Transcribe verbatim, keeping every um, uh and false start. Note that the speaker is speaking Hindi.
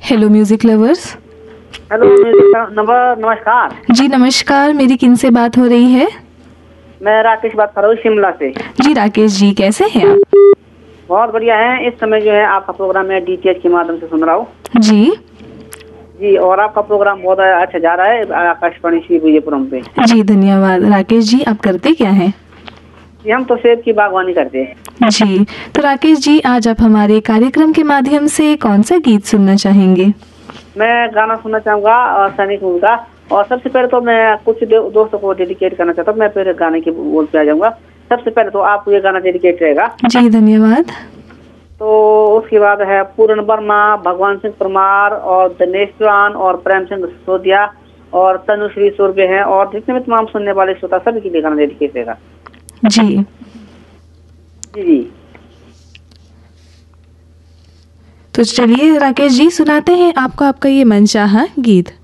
Hello music lovers. हेलो नमस्कार। जी नमस्कार, मेरी किन से बात हो रही है? मैं राकेश बात कर रहा हूँ शिमला से। जी राकेश जी, कैसे हैं आप? बहुत बढ़िया है। इस समय जो है आपका प्रोग्राम मैं डीटीएच के माध्यम से सुन रहा हूँ। जी जी, और आपका प्रोग्राम बहुत अच्छा जा रहा है आकाशवाणी श्री विजयपुरम पे। जी धन्यवाद। राकेश जी, आप करते क्या हैं? जी, हम तो सेब की बागवानी करते हैं। जी, तो राकेश जी, आज आप हमारे कार्यक्रम के माध्यम से कौन सा गीत सुनना चाहेंगे? मैं गाना सुनना चाहूँगा सैनिक मूवी का। और सबसे पहले तो मैं कुछ दोस्तों को डेडिकेट करना चाहता हूँ। मैं फिर गाने के बोल पे आ जाऊँगा। सबसे पहले तो आपको ये गाना डेडिकेट रहेगा। जी धन्यवाद। तो उसके बाद है पूर्ण वर्मा, भगवान सिंह परमार और दिनेश चौहान और प्रेम सिंह सिसोदिया और तनुश्री सुरभि हैं और जितने भी तमाम सुनने वाले श्रोता सभी के लिए गाना डेडिकेट रहेगा। जी जी जी तो चलिए राकेश जी, सुनाते हैं आपको आपका ये मनचाहा गीत।